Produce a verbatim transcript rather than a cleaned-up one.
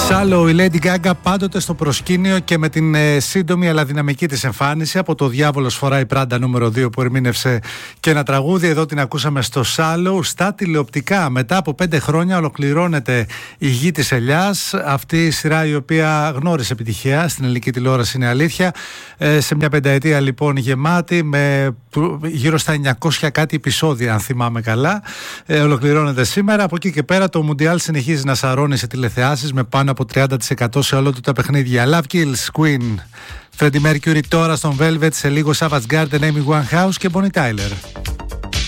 Σάλο, η Lady Gaga πάντοτε στο προσκήνιο και με την ε, σύντομη αλλά δυναμική της εμφάνιση. Από το Διάβολος φοράει Πράντα νούμερο δύο που ερμήνευσε και ένα τραγούδι. Εδώ την ακούσαμε στο Σάλο. Στα τηλεοπτικά, μετά από πέντε χρόνια, ολοκληρώνεται η Γη της Ελιάς. Αυτή η σειρά η οποία γνώρισε επιτυχία στην ελληνική τηλεόραση, είναι αλήθεια. Ε, σε μια πενταετία λοιπόν γεμάτη, με γύρω στα εννιακόσια κάτι επεισόδια, αν θυμάμαι καλά. Ε, ολοκληρώνεται σήμερα. Από εκεί και πέρα το Μουντιάλ συνεχίζει να σαρώνει σε τηλεθεάσεις με πάνω από τριάντα τοις εκατό σε όλο του τα παιχνίδια. Love Kills, Queen, Freddie Mercury τώρα στον Velvet, σε λίγο Savage Garden, Amy Winehouse και Bonnie Tyler.